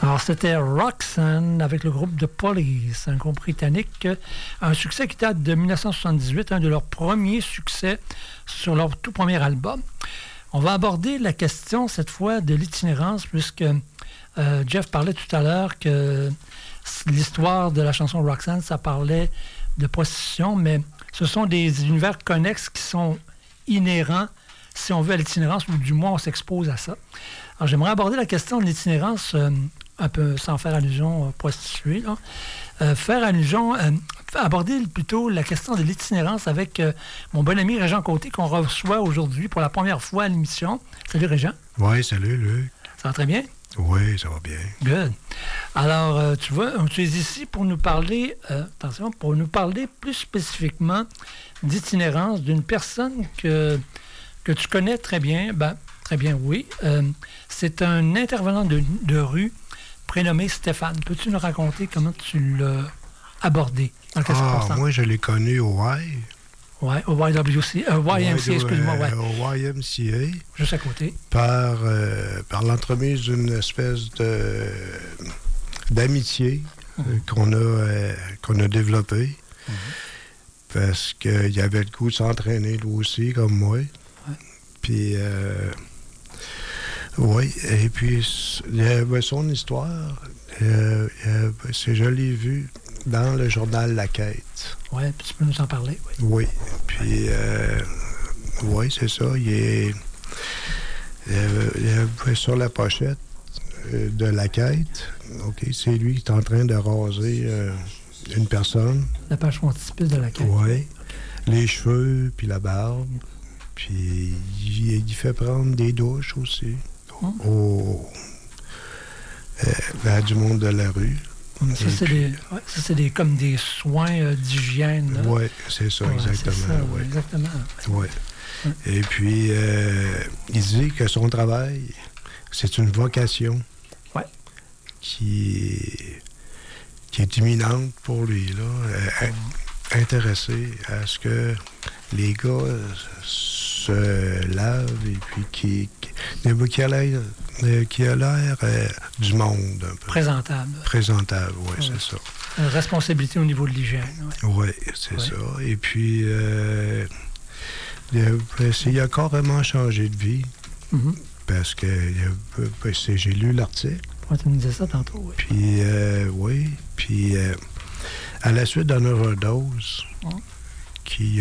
Alors, c'était Roxanne avec le groupe The Police, un groupe britannique, un succès qui date de 1978, un de leurs premiers succès sur leur tout premier album. On va aborder la question, cette fois, de l'itinérance, puisque Jeff parlait tout à l'heure que l'histoire de la chanson Roxanne, ça parlait de prostitution, mais ce sont des univers connexes qui sont inhérents, si on veut, à l'itinérance, ou du moins on s'expose à ça. Alors, j'aimerais aborder la question de l'itinérance un peu sans faire allusion prostituée, là. Aborder plutôt la question de l'itinérance avec mon bon ami Régent Côté qu'on reçoit aujourd'hui pour la première fois à l'émission. Salut Régent. Oui, salut Luc. Ça va très bien? Oui, ça va bien. Good. Alors, tu vois, tu es ici pour nous parler, pour nous parler plus spécifiquement d'itinérance d'une personne que tu connais très bien. Ben, très bien, oui. C'est un intervenant de rue prénommé Stéphane. Peux-tu nous raconter comment tu l'as abordé? Moi, je l'ai connu au Y. Oui, au YMCA, excuse-moi. Ouais. Au YMCA. Juste à côté. Par l'entremise d'une espèce d'amitié qu'on a développée. Parce qu'il avait le goût de s'entraîner, lui aussi, comme moi. Ouais. Puis, oui, et puis, il y avait son histoire. Je l'ai vu dans le journal La Quête. Oui, puis tu peux nous en parler, oui. Oui, puis, oui, c'est ça. Il est sur la pochette de La Quête. OK, c'est lui qui est en train de raser une personne. La page frontispice de La Quête. Oui, okay. Les cheveux, puis la barbe. Puis, il fait prendre des douches aussi. À du monde de la rue. Ça, c'est comme des soins d'hygiène. Oui, c'est ça, exactement. C'est ça, ouais. Exactement. Oui. Ouais. Et puis, il dit que son travail, c'est une vocation qui est imminente pour lui, là. Intéressé à ce que les gars se lavent et puis qui a l'air du monde un peu. Présentable. Présentable, oui, c'est ça. Responsabilité au niveau de l'hygiène. Oui, c'est ça. Et puis, il a carrément changé de vie parce que j'ai lu l'article. Ouais, tu me disais ça tantôt, oui. Puis, oui, puis à la suite d'un overdose qui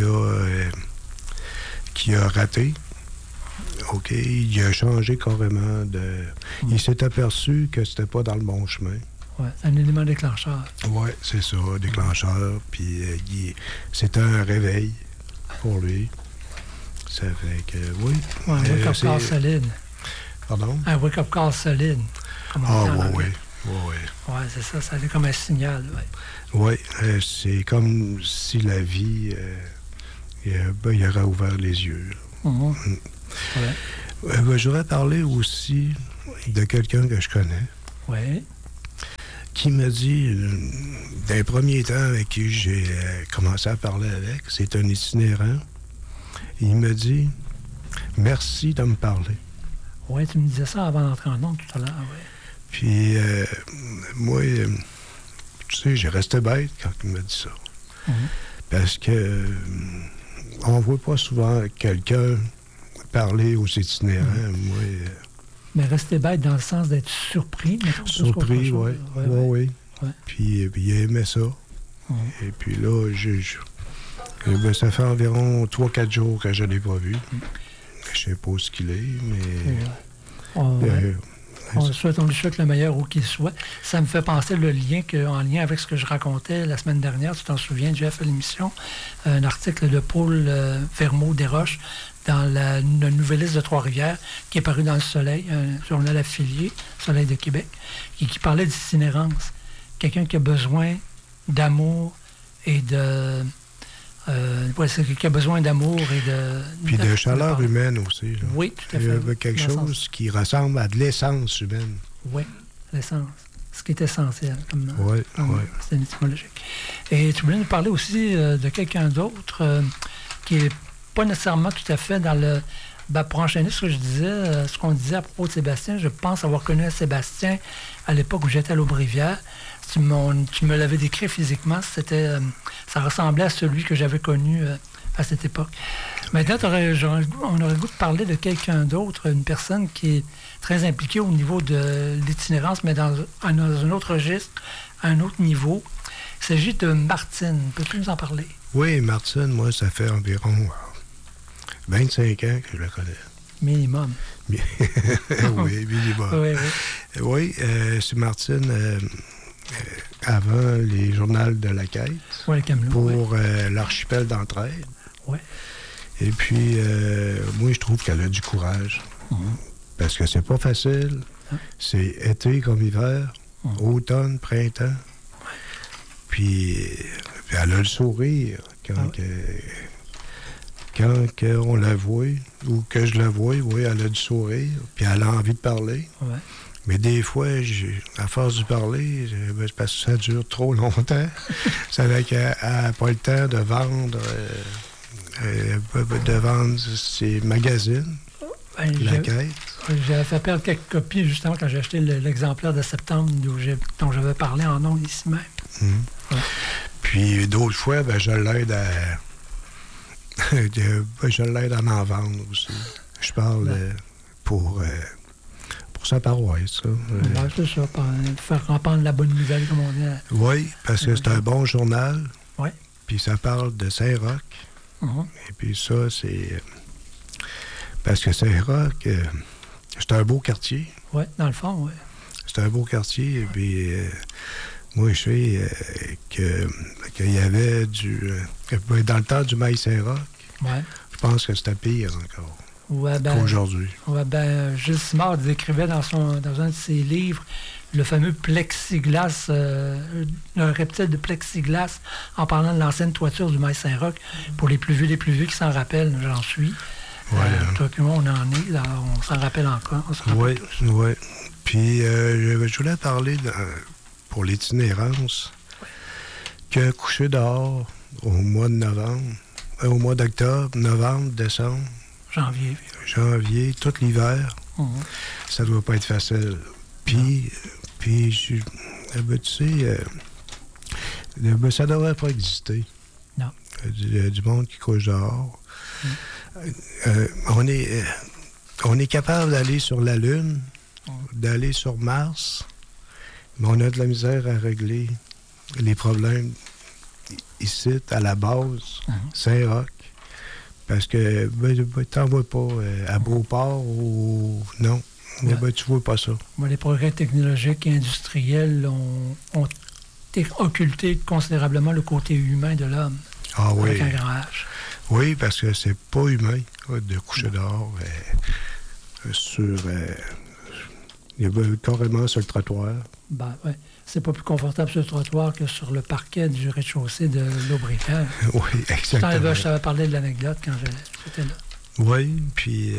a raté, OK, il a changé carrément de... Il s'est aperçu que c'était pas dans le bon chemin. Oui, c'est un élément déclencheur. Oui, c'est ça, déclencheur. Puis c'était un réveil pour lui. Ça fait que, oui. Ouais, un wake-up call solide. Pardon? Un wake-up call solide. Oui. Oui, c'est ça, ça allait comme un signal. Oui, c'est comme si la vie, il aurait ouvert les yeux. Je voudrais parler aussi de quelqu'un que je connais. Qui m'a dit, d'un premier temps avec qui j'ai commencé à parler avec, c'est un itinérant. Il me dit, merci de me parler. Oui, tu me disais ça avant d'entrer en ondes tout à l'heure, oui. Puis, moi, tu sais, j'ai resté bête quand il m'a dit ça. Parce que on voit pas souvent quelqu'un parler aux itinérants. Moi, mais rester bête dans le sens d'être surpris. Surpris, oui. Puis il aimait ça. Et puis là, ça fait environ 3-4 jours que je ne l'ai pas vu. Je sais pas ce qu'il est, mais... On lui souhaite le meilleur où qu'il soit. Ça me fait penser en lien avec ce que je racontais la semaine dernière, tu t'en souviens, Jeff, à l'émission, un article de Paul Vermeau-Desroches dans la Nouvelliste de Trois-Rivières, qui est paru dans Le Soleil, un journal affilié, Soleil de Québec, et qui parlait d'itinérance. Quelqu'un qui a besoin d'amour et de... qui a besoin d'amour et de... Puis de chaleur humaine aussi. Là. Oui, tout à fait. Il y a quelque chose qui ressemble à de l'essence humaine. Oui, l'essence. Ce qui est essentiel. C'est étymologique. Et tu voulais nous parler aussi de quelqu'un d'autre qui n'est pas nécessairement tout à fait dans Pour enchaîner ce que je disais, ce qu'on disait à propos de Sébastien, je pense avoir connu Sébastien à l'époque où j'étais à l'Aube-Rivière. Tu me l'avais décrit physiquement, ça ressemblait à celui que j'avais connu à cette époque. Maintenant, on aurait le goût de parler de quelqu'un d'autre, une personne qui est très impliquée au niveau de l'itinérance, mais dans un autre registre, à un autre niveau. Il s'agit de Martine. Peux-tu nous en parler? Oui, Martine, moi, ça fait environ 25 ans que je la connais. Minimum. Oui, minimum. Oui, c'est Martine, avant les journaux de la Quête, pour l'archipel d'Entraide. Oui. Et puis, moi, je trouve qu'elle a du courage. Parce que c'est pas facile. C'est été comme hiver, automne, printemps. Puis elle a le sourire quand on la voit, ou que je la vois, oui, elle a du sourire, puis elle a envie de parler. Ouais. Mais des fois, à force de parler, c'est parce que ça dure trop longtemps. Ça fait qu'elle n'a pas le temps de vendre, ses magazines, la Quête. J'avais fait perdre quelques copies, justement, quand j'ai acheté l'exemplaire de septembre dont j'avais parlé en nom ici même. Ouais. Puis d'autres fois, je l'aide à m'en vendre aussi. Je parle pour sa paroisse. C'est ça, faire répandre la bonne nouvelle, comme on dit. Oui, parce que c'est un bon journal. Oui. Puis ça parle de Saint-Roch. Et puis ça, c'est... Parce que Saint-Roch, c'est un beau quartier. Oui, dans le fond, oui. C'est un beau quartier. Et puis, moi, je sais qu'il y avait dans le temps du maïs Saint-Roch, je pense que c'était pire encore qu'aujourd'hui. Gilles Simard décrivait dans un de ses livres le fameux plexiglas, un reptile de plexiglas, en parlant de l'ancienne toiture du maïs Saint-Roch. Pour les plus vieux qui s'en rappellent, j'en suis. Toi et moi, on en est, on s'en rappelle encore. Oui. Puis, je voulais parler pour l'itinérance, que coucher dehors au mois de novembre, au mois d'octobre, novembre, décembre, janvier, tout l'hiver, ça doit pas être facile. Puis tu sais, ça devrait pas exister. Non. Du monde qui couche dehors. On est capable d'aller sur la Lune, d'aller sur Mars, mais on a de la misère à régler les problèmes ici, à la base, Saint-Roch, parce que t'en vois pas à Beauport ou... Non, tu vois pas ça. Les progrès technologiques et industriels ont occulté considérablement le côté humain de l'homme. Ah oui. Avec un grand H. Oui, parce que c'est pas humain de coucher dehors il y avait carrément sur le trottoir. C'est pas plus confortable sur le trottoir que sur le parquet du rez-de-chaussée de l'Aube-Rivière. Oui, exactement. Je t'avais parlé de l'anecdote quand j'étais là. Oui, puis,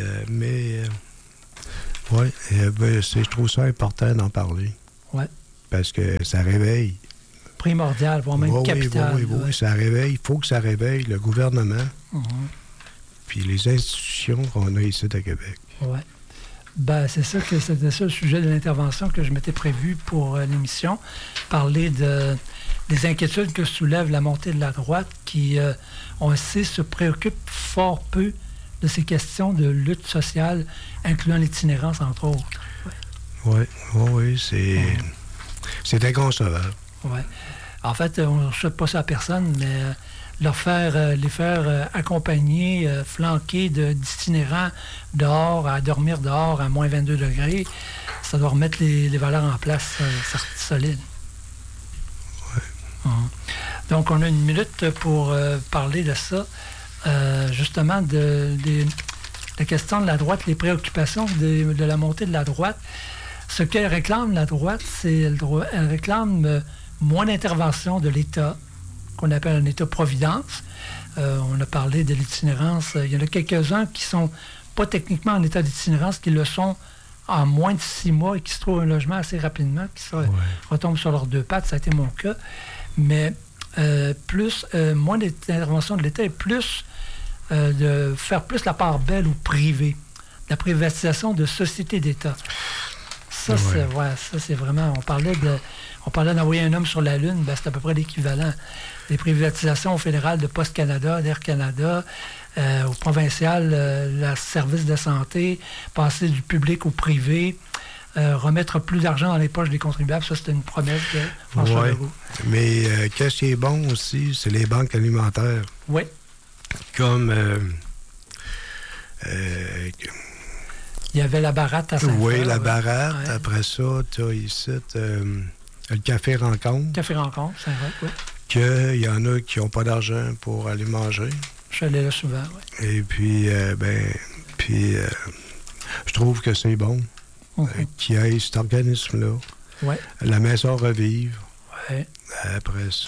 je trouve ça important d'en parler. Oui. Parce que ça réveille. Primordial, voire même capital. Oui, ça réveille. Il faut que ça réveille le gouvernement, puis les institutions qu'on a ici à Québec. Oui. C'est ça que c'était ça le sujet de l'intervention que je m'étais prévu pour l'émission. Parler des inquiétudes que soulève la montée de la droite qui, on le sait, se préoccupe fort peu de ces questions de lutte sociale, incluant l'itinérance, entre autres. Oui, c'est inconcevable. Oui. En fait, on ne souhaite pas ça à personne, mais les faire accompagner, flanquer d'itinérants dehors, à dormir dehors à moins 22 degrés, ça doit remettre les valeurs en place solides. Oui. Donc, on a une minute pour parler de ça. Justement, de la question de la droite, les préoccupations de la montée de la droite. Ce qu'elle réclame, la droite, elle réclame moins d'intervention de l'État, qu'on appelle un État-providence. On a parlé de l'itinérance. Il y en a quelques-uns qui ne sont pas techniquement en état d'itinérance, qui le sont en moins de 6 mois et qui se trouvent un logement assez rapidement, qui retombent sur leurs 2 pattes. Ça a été mon cas. Mais moins d'intervention de l'État et plus de faire plus la part belle ou privée, la privatisation de sociétés d'État. Ça, c'est vraiment... On parlait d'envoyer un homme sur la Lune, ben, c'est à peu près l'équivalent. Les privatisations fédérales de Poste Canada, d'Air Canada, au provincial, le service de santé, passer du public au privé, remettre plus d'argent dans les poches des contribuables, ça, c'était une promesse de François Legault. Mais qu'est-ce qui est bon aussi, c'est les banques alimentaires. Oui. Comme... il y avait la Baratte à Saint-Foy. Oui, la Baratte. Ouais. Après ça, tu as ici le Café Rencontre. Café Rencontre, Saint-Foy, oui. Qu'il y en a qui n'ont pas d'argent pour aller manger. Je suis allé là souvent, oui. Et puis, je trouve que c'est bon qu'il y ait cet organisme-là. Oui. La Maison Revive. Oui. Après ça,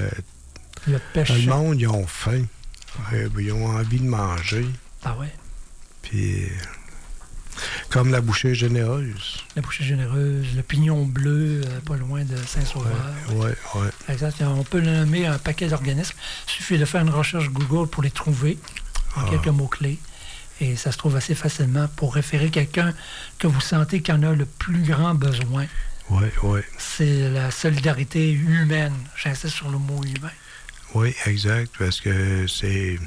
le pêche. Le monde, ils ont faim. Ils ont envie de manger. Ah oui. Puis... Comme la Bouchée Généreuse. La Bouchée Généreuse, le Pignon Bleu, pas loin de Saint-Sauveur. Oui. Exact. On peut nommer un paquet d'organismes. Il suffit de faire une recherche Google pour les trouver en quelques mots-clés. Et ça se trouve assez facilement pour référer quelqu'un que vous sentez qui en a le plus grand besoin. Oui. C'est la solidarité humaine. J'insiste sur le mot humain. Oui, exact. Parce que c'est...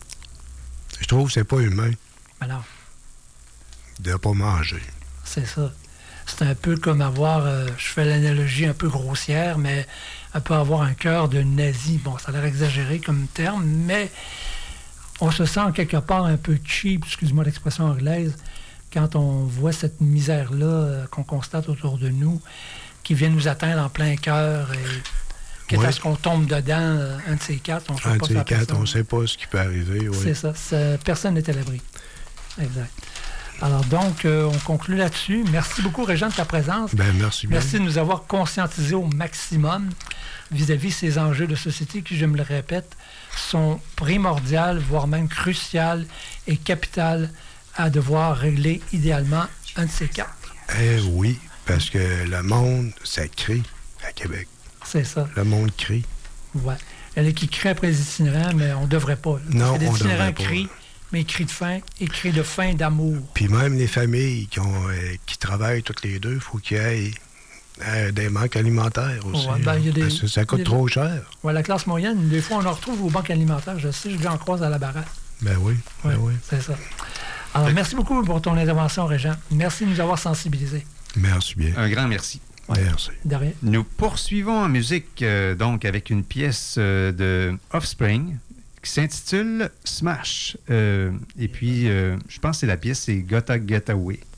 Je trouve que c'est pas humain. Alors. De ne pas manger. C'est ça. C'est un peu comme avoir, je fais l'analogie un peu grossière, mais un peu avoir un cœur de nazi. Bon, ça a l'air exagéré comme terme, mais on se sent quelque part un peu cheap, excuse-moi l'expression anglaise, quand on voit cette misère-là qu'on constate autour de nous, qui vient nous atteindre en plein cœur. Et quitte à ce qu'on tombe dedans, un de ces quatre, on ne sait pas ce qui peut arriver. Oui. C'est ça. Personne n'est à l'abri. Exact. Alors donc, on conclut là-dessus. Merci beaucoup, Régent, de ta présence. Merci bien. Merci de nous avoir conscientisés au maximum vis-à-vis ces enjeux de société qui, je me le répète, sont primordiales, voire même cruciales et capitales à devoir régler idéalement un de ces quatre. Oui, parce que le monde, ça crie à Québec. C'est ça. Le monde crie. Oui. Elle est qui crie après les itinérants, mais on ne devrait pas. Non, les on itinérants devrait pas. crient. Mais cris de faim et cris de faim d'amour. Puis même les familles qui travaillent toutes les deux, il faut qu'il y ait des banques alimentaires aussi. Ouais, parce que ça coûte trop cher. Ouais, la classe moyenne, des fois, on en retrouve aux banques alimentaires. Je sais, je en croise à la Baratte. Oui. C'est ça. Alors, merci beaucoup pour ton intervention, Régent. Merci de nous avoir sensibilisés. Merci bien. Un grand merci. Ouais. Merci. De rien. Nous poursuivons en musique, donc, avec une pièce de Offspring, qui s'intitule Smash. Et puis, je pense que c'est la pièce, c'est Gotta Get Away.